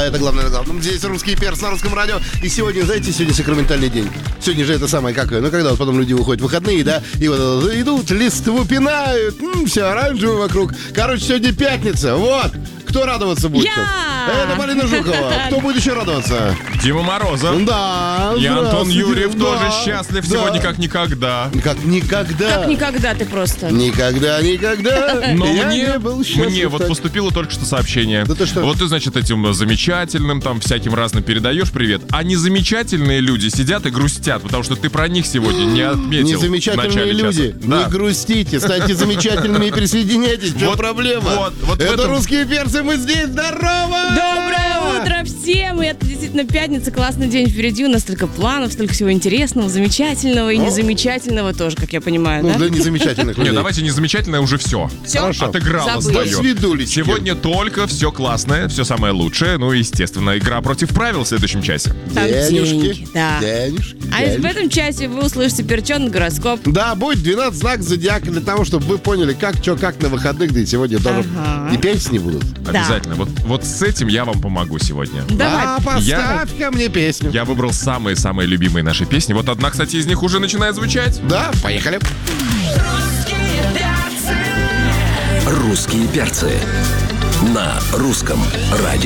это главное. Здесь русский перс на русском радио. И сегодня, знаете, сегодня сакраментальный день. Сегодня же это самое, как, ну когда вот потом люди выходят в выходные, да, и вот идут, листву пинают, все оранжевое вокруг. Короче, сегодня пятница, вот. Кто радоваться будет? Это Полина Жукова. Кто будет еще радоваться? Дима Морозов. Да. И Антон Юрьев да, тоже счастлив сегодня как никогда. Как никогда. Как никогда ты просто. Никогда. Но Я не был счастлив мне вот так. поступило только что сообщение. Да ты что? Вот ты, значит, этим замечательным, там, всяким разным передаешь привет. А незамечательные люди сидят и грустят, потому что ты про них сегодня не отметил. Незамечательные в начале люди, часа. Да. не грустите, станьте замечательными и присоединяйтесь. В чем Вот, проблема? вот в Это этом- русские перцы, мы здесь, здорово! Доброе утро всем! И это действительно пятница, классный день впереди. У нас столько планов, столько всего интересного, замечательного и незамечательного тоже, как я понимаю, Ну, да? для незамечательных людей. Не, давайте незамечательное уже все. Всё? Хорошо. Отыграла Забыли. свое. Свидулечки. Сегодня только все классное, все самое лучшее. Ну и, естественно, игра против правил в следующем часе. Там Денежки, деньги, да. денежки, А в этом часе вы услышите перченый гороскоп. Да, будет 12 знаков зодиака для того, чтобы вы поняли, как, что, как на выходных, да и сегодня тоже Ага. и песни будут. Обязательно. Вот с этим я вам помогу сегодня. Давай. А поставь ко мне песню. Я выбрал самые-самые любимые наши песни. Вот одна, кстати, из них уже начинает звучать. Да, поехали. Русские перцы на русском радио.